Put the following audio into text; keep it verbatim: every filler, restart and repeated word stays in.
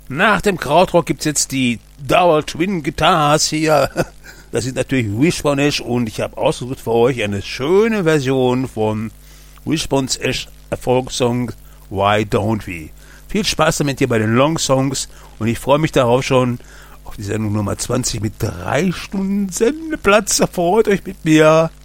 Nach dem Krautrock gibt's jetzt die Double Twin Guitars hier. Das sind natürlich Wishbone-Esch und ich habe ausgesucht für euch eine schöne Version von Wishbone's Esch Erfolgssong Why Don't We. Viel Spaß damit hier bei den Long Songs und ich freue mich darauf schon auf die Sendung Nummer zwanzig mit drei Stunden Sendeplatz. Freut euch mit mir.